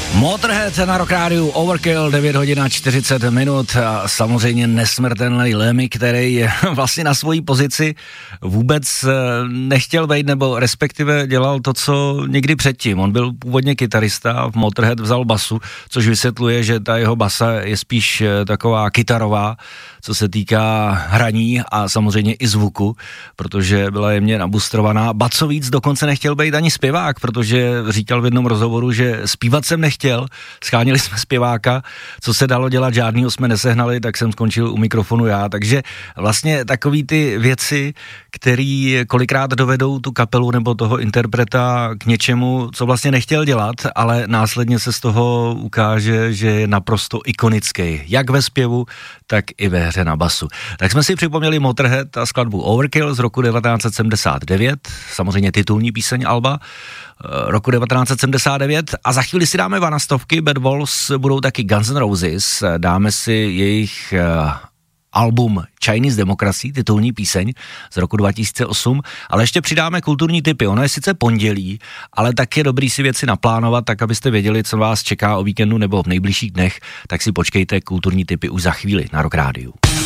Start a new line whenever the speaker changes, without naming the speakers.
Motorhead na Rock Rádiu, Overkill, 9 hodin a 40 minut a samozřejmě nesmrtelný Lemmy, který vlastně na svojí pozici vůbec nechtěl být, nebo respektive dělal to, co někdy předtím. On byl původně kytarista a v Motorhead vzal basu, což vysvětluje, že ta jeho basa je spíš taková kytarová, co se týká hraní a samozřejmě i zvuku, protože byla jemně nabustrovaná. Ba co víc, dokonce nechtěl být ani zpěvák, protože říkal v jednom rozhovoru, že zpívat jsem nechtěl, scháněli jsme zpěváka, co se dalo dělat, žádnýho jsme nesehnali, tak jsem skončil u mikrofonu já, takže vlastně takový ty věci, který kolikrát dovedou tu kapelu nebo toho interpreta k něčemu, co vlastně nechtěl dělat, ale následně se z toho ukáže, že je naprosto ikonický, jak ve zpěvu, tak i ve hře na basu. Tak jsme si připomněli Motorhead a skladbu Overkill z roku 1979, samozřejmě titulní píseň alba roku 1979 a za chvíli si dáme vanastovky, Bad Wolves budou taky Guns N' Roses, dáme si jejich album Chinese Democracy, titulní píseň z roku 2008, ale ještě přidáme kulturní tipy. Ono je sice pondělí, ale tak je dobrý si věci naplánovat, tak abyste věděli, co vás čeká o víkendu nebo v nejbližších dnech, tak si počkejte kulturní tipy už za chvíli na Rock Rádiu.